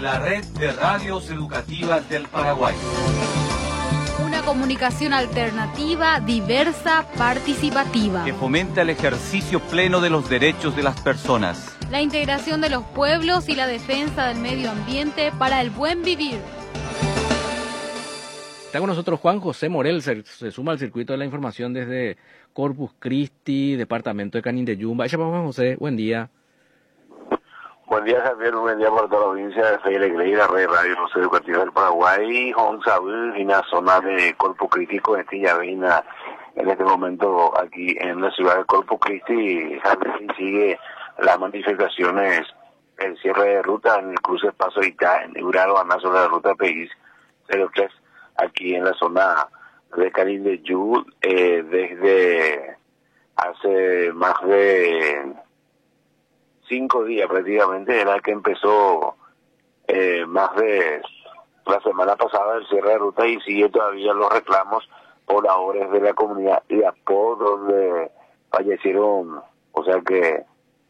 la red de radios educativas del Paraguay. Una comunicación alternativa, diversa, participativa. Que fomenta el ejercicio pleno de los derechos de las personas. La integración de los pueblos y la defensa del medio ambiente para el buen vivir. Está con nosotros Juan José Morel, se suma al circuito de la información desde Corpus Christi, departamento de Canindeyumba. Juan José, buen día. Buen día, Javier. Buen día para toda la audiencia de Fe y Alegría, la red radio educativa del Paraguay. Juan Saúl, en la zona de Corpus Christi, con Estillavina, en este momento aquí en la ciudad de Corpus Christi. Javier, sigue las manifestaciones, el cierre de ruta en el cruce Paso Itá, en Euraro, sobre la ruta PX 03, aquí en la zona de Canindeyú, desde hace más de 5 días prácticamente, era que empezó más de la semana pasada el cierre de ruta, y sigue todavía los reclamos por pobladores de la comunidad Iapó, donde fallecieron, o sea que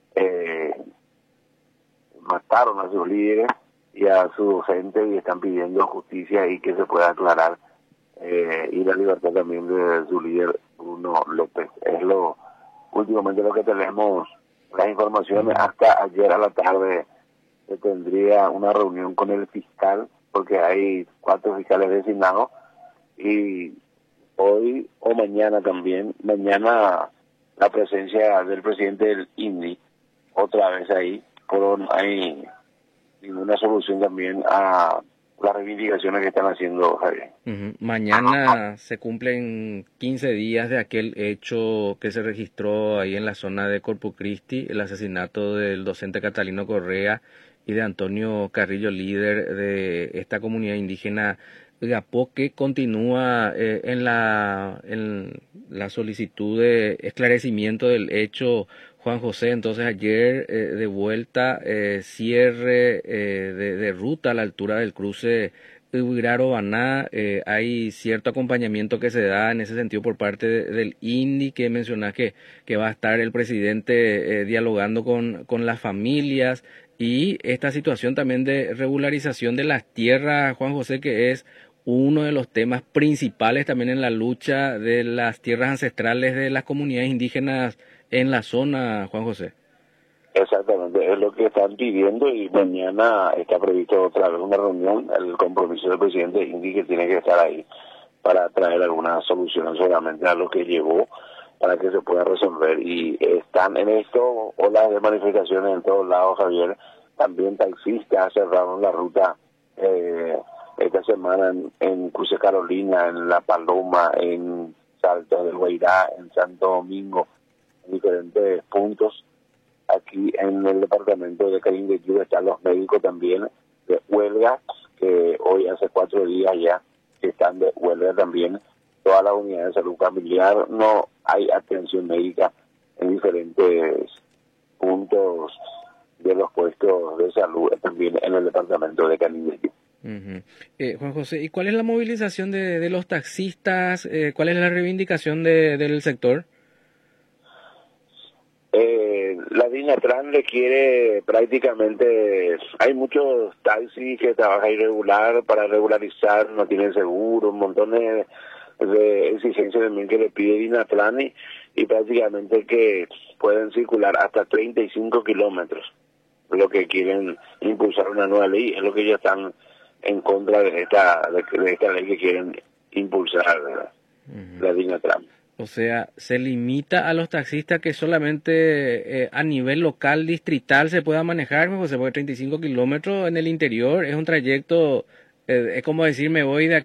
mataron a sus líderes y a su docente, y están pidiendo justicia y que se pueda aclarar y la libertad también de su líder Bruno López. Es lo últimamente lo que tenemos, las informaciones. Hasta ayer a la tarde se tendría una reunión con el fiscal, porque hay 4 fiscales designados, y hoy o mañana también, mañana la presencia del presidente del INDI otra vez ahí, pero no hay ninguna solución también a las reivindicaciones que están haciendo, Javier. Mañana se cumplen 15 días de aquel hecho que se registró ahí en la zona de Corpus Christi, el asesinato del docente Catalino Correa y de Antonio Carrillo, líder de esta comunidad indígena Iapó, que continúa en la solicitud de esclarecimiento del hecho. Juan José, entonces ayer de vuelta, cierre de ruta a la altura del cruce Uiraro-Baná. Hay cierto acompañamiento que se da en ese sentido por parte del INDI, que mencionás que va a estar el presidente dialogando con las familias, y esta situación también de regularización de las tierras, Juan José, que es uno de los temas principales también en la lucha de las tierras ancestrales de las comunidades indígenas en la zona, Juan José. Exactamente, es lo que están pidiendo, y mañana está previsto otra vez una reunión, el compromiso del presidente INDI, que tiene que estar ahí para traer alguna solución solamente a lo que llevó, para que se pueda resolver. Y están en esto olas de manifestaciones en todos lados, Javier. También taxistas cerraron la ruta esta semana en Cruce Carolina, en La Paloma, en Salto del Guairá, en Santo Domingo, en diferentes puntos. Aquí en el departamento de Canindeyú están los médicos también de huelga, que hoy hace 4 días ya que están de huelga también. Todas las unidades de salud familiar, no hay atención médica en diferentes puntos de los puestos de salud también en el departamento de Canindeyú. Juan José, ¿y cuál es la movilización de los taxistas? ¿Cuál es la reivindicación del sector? La Dinatran le quiere prácticamente, hay muchos taxis que trabajan irregular, para regularizar no tienen seguro, un montón de exigencias también que le pide Dinatran, y prácticamente que pueden circular hasta 35 kilómetros, lo que quieren impulsar una nueva ley, es lo que ellos están en contra de esta ley que quieren impulsar la Dinatran. O sea, se limita a los taxistas que solamente a nivel local, distrital, se pueda manejar, José, porque 35 kilómetros en el interior es un trayecto, es como decir, me voy